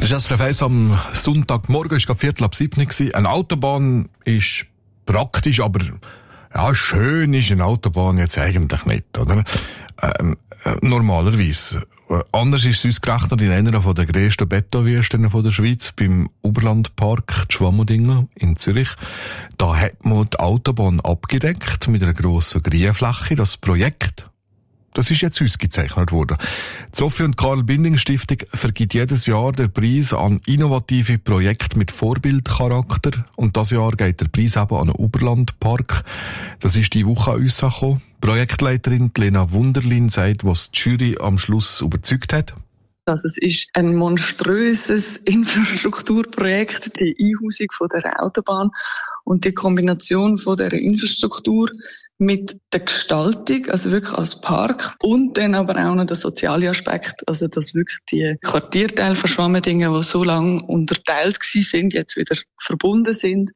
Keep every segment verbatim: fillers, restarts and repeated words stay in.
Das ist S R F eins am Sonntagmorgen, es war Viertel ab sieben. Eine Autobahn ist praktisch, aber ja, schön ist eine Autobahn jetzt eigentlich nicht, oder? Ähm, äh, normalerweise. Anders ist es ausgerechnet in einer von der grössten Betonwüsten von der Schweiz, beim Oberlandpark Schwammerdingen in Zürich. Da hat man die Autobahn abgedeckt mit einer grossen Grünfläche. Das Projekt, das ist jetzt ausgezeichnet worden. Die Sophie und Karl Binding Stiftung vergibt jedes Jahr den Preis an innovative Projekte mit Vorbildcharakter. Und das Jahr geht der Preis eben an den Oberlandpark. Das ist die Woche an uns gekommen. Projektleiterin Lena Wunderlin sagt, was die Jury am Schluss überzeugt hat. Also es ist ein monströses Infrastrukturprojekt, die Einhausung von der Autobahn und die Kombination von der Infrastruktur mit der Gestaltung, also wirklich als Park, und dann aber auch noch der soziale Aspekt, also dass wirklich die Quartierteile von Schwammerdingen, die so lange unterteilt gewesen sind, jetzt wieder verbunden sind.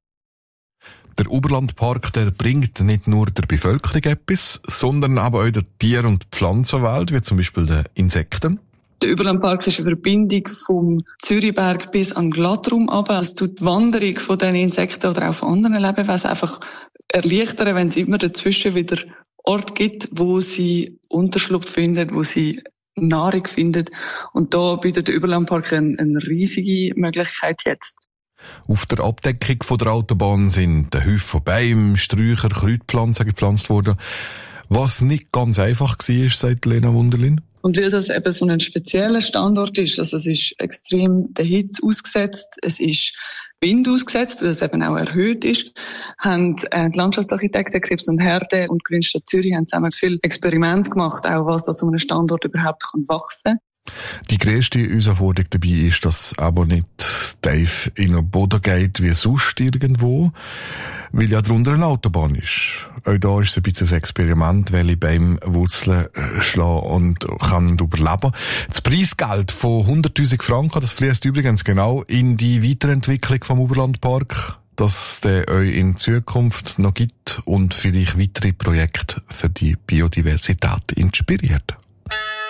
Der Oberlandpark, der bringt nicht nur der Bevölkerung etwas, sondern aber auch der Tier- und Pflanzenwelt, wie zum Beispiel den Insekten. Der Oberlandpark ist eine Verbindung vom Zürichberg bis an Glattrum runter. Es tut die Wanderung von diesen Insekten oder auch von anderen Lebewesen einfach erleichtern, wenn es immer dazwischen wieder Ort gibt, wo sie Unterschlupf finden, wo sie Nahrung finden. Und da bietet der Oberlandpark eine, eine riesige Möglichkeit jetzt. Auf der Abdeckung von der Autobahn sind ein Haufen Bäume, Sträucher, Kräutpflanzen gepflanzt worden. Was nicht ganz einfach war, sagt Lena Wunderlin. Und weil das eben so ein spezieller Standort ist, also es ist extrem der Hitze ausgesetzt, es ist Wind ausgesetzt, weil es eben auch erhöht ist, haben die Landschaftsarchitekten Krebs und Herde und Grünstadt Zürich haben zusammen viel Experiment gemacht, auch was da so einem Standort überhaupt kann wachsen. Die grösste Herausforderung dabei ist, dass es aber nicht tief in den Boden geht wie sonst irgendwo, weil ja drunter eine Autobahn ist. Auch da ist es ein bisschen ein Experiment, welche Bäume Wurzeln schlagen und kann überleben. Das Preisgeld von hunderttausend Franken, das fließt übrigens genau in die Weiterentwicklung vom Oberlandpark, das es euch in Zukunft noch gibt und vielleicht weitere Projekte für die Biodiversität inspiriert.